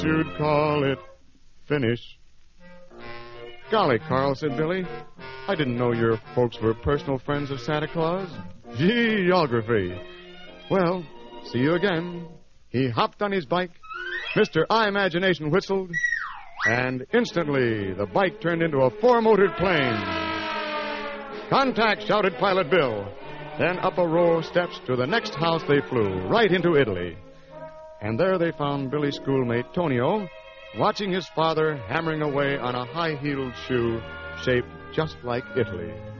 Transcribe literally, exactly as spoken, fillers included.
you'd call it finish. Golly, Carl, said Billy, I didn't know your folks were personal friends of Santa Claus. Geography. Well, see you again. He hopped on his bike. Mister I Imagination whistled. And instantly, the bike turned into a four-motored plane. Contact, shouted Pilot Bill. Then up a row of steps to the next house they flew, right into Italy. And there they found Billy's schoolmate, Tonio, watching his father hammering away on a high-heeled shoe shaped just like Italy.